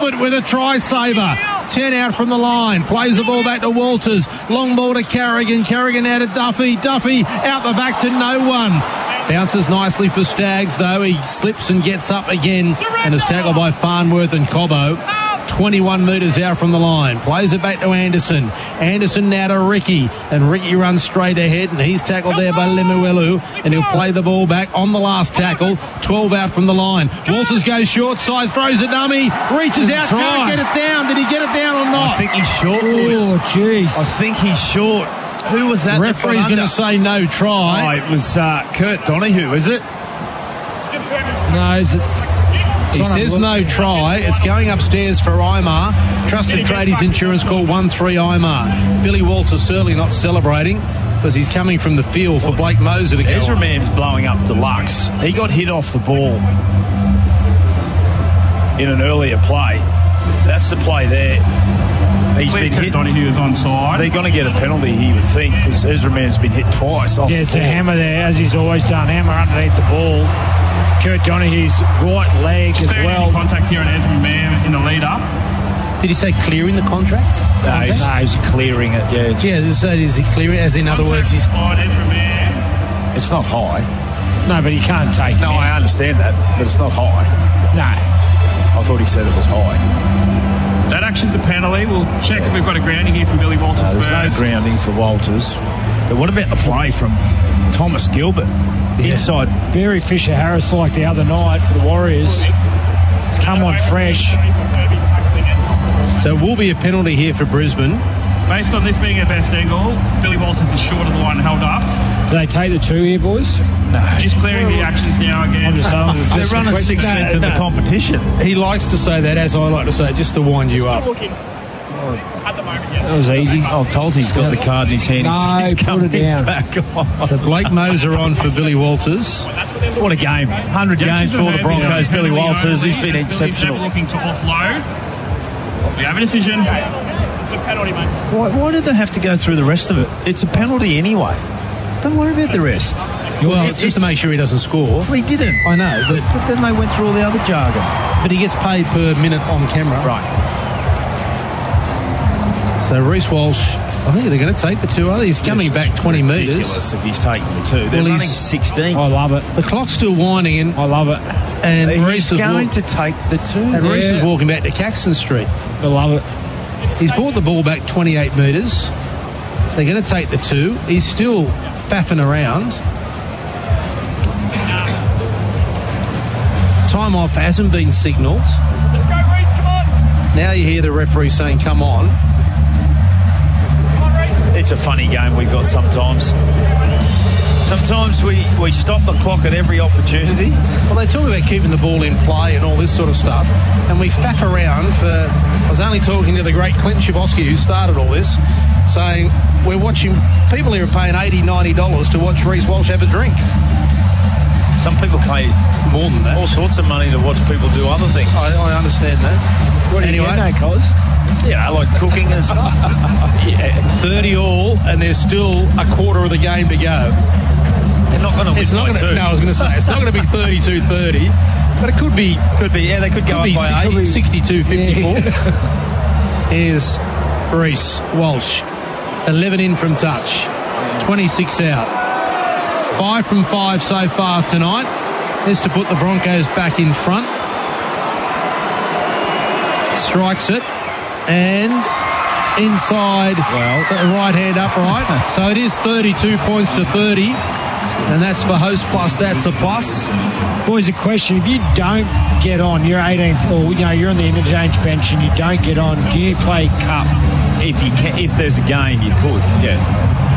Stewart with a try-saver. 10 out from the line. Plays the ball back to Walters. Long ball to Carrigan. Carrigan out to Duffy. Duffy out the back to no one. Bounces nicely for Staggs, though. He slips and gets up again and is tackled by Farnworth and Cobbo. 21 metres out from the line. Plays it back to Anderson. Anderson now to Ricky. And Ricky runs straight ahead, and he's tackled there by Lemuelu. And he'll play the ball back on the last tackle. 12 out from the line. Walters goes short side, throws a dummy, reaches out, can't get it down. Did he get it down or not? I think he's short, boys. Oh, jeez. I think he's short. Who was that? The referee's going to say no try. Oh, it was Kurt Donahue, is it? No, is it? He says no try. It's going upstairs for Imar. Trusted Tradies Insurance, call 13 Imar. Billy Walters certainly not celebrating because he's coming from the field for Blake Moser to go. Ezra Mann's blowing up Deluxe. He got hit off the ball in an earlier play. That's the play there. He's been hit. Donahue is onside. They're going to get a penalty, he would think, because Ezra Mann's been hit twice. Off It's the a ball. hammer there, as he's always done. Hammer underneath the ball. Kurt Donahue's right leg as well. Contact here on Ezra Mann in the lead-up. Did he say clearing the contract? No, he's clearing it, yeah. Yeah, so is he clearing it? As in other words, he's... On Ezra Mann. It's not high. No, but he can't take it. No, I understand that, but it's not high. No. I thought he said it was high. That action's a penalty. We'll check if we've got a grounding here from Billy Walters There's first. no grounding for Walters. But what about the play from Thomas Gilbert? Inside. Very Fisher-Harris like the other night for the Warriors. It's come on fresh. So it will be a penalty here for Brisbane. Based on this being our best angle, Billy Walters is short of the line and held up. Do they take the two here, boys? No. He's clearing the actions now again. I'm just They're running 16th in the competition. He likes to say that, as I like to say, just to wind you up. At the moment, yes. That was easy. I'm told he's got the card in his hand. No, He's put coming it down. back on. So Blake Moser on for Billy Walters. What a game. 100 games for the Broncos. Billy Walters, he's been exceptional. Looking to offload. We have a decision. It's a penalty, mate. Why did they have to go through the rest of it? It's a penalty anyway. Don't worry about the rest. Well, it's just to make sure he doesn't score. Well, he didn't. I know, But then they went through all the other jargon. but he gets paid per minute on camera. Right. So Reece Walsh, I think they're going to take the two. He's coming back 20 metres. Ridiculous if he's taking the two. They're Well, running he's- 16. I love it. The clock's still winding in, I love it. and He's Reece is going to take the two. and Reece is Yeah. walking back to Caxton Street. I love it. He's brought the ball back 28 metres. They're going to take the two. He's still faffing around. Time off hasn't been signalled. Let's go, Reece, come on. Now you hear the referee saying, come on. Come on, Reece. It's a funny game we've got sometimes. Sometimes we stop the clock at every opportunity. Well, they talk about keeping the ball in play and all this sort of stuff, and we faff around for... I was only talking to the great Clinton Schiavosky, who started all this, saying we're watching... People here are paying $80, $90 to watch Reece Walsh have a drink. Some people pay More than that. all sorts of money to watch people do other things. I understand that. What Anyway. do you get, Cos? Yeah, like cooking and stuff. 30 all, and there's still a quarter of the game to go. They're not going to win It's not by going to... two. No, I was going to say, it's not going to be 32-30, but it could be... Could be, yeah, they could go Could up be by 8. 62-54. Here's Reece Walsh. 11 in from touch. 26 out. 5 from 5 so far tonight. Is to put the Broncos back in front. Strikes it. And inside the right hand upright. So it is 32 points to 30. And that's for Host Plus. That's a plus. Boys, a question. If you don't get on, you're 18th, or you're on the interchange bench and you don't get on, do you play cup? If there's a game, you could, yeah.